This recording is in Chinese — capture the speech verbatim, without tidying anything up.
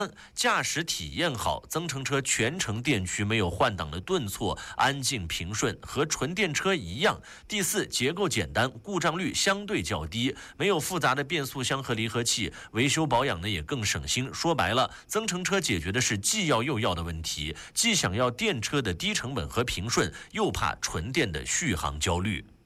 驾驶体验好，增程车全程电驱没有换挡的顿挫，安静平顺，和纯电车一样。第四，结构简单，故障率相对较低，没有复杂的变速箱和离合器，维修保养呢也更省心。说白了，增程车解决的是既要又要的问题，既想要电车的低成本和平顺，又怕纯电的续航焦虑。